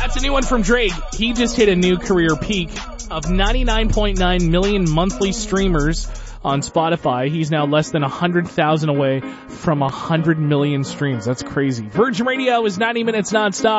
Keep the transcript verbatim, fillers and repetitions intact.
That's a new one from Drake. He just hit a new career peak of ninety-nine point nine million monthly streamers on Spotify. He's now less than one hundred thousand away from one hundred million streams. That's crazy. Virgin Radio is ninety minutes nonstop.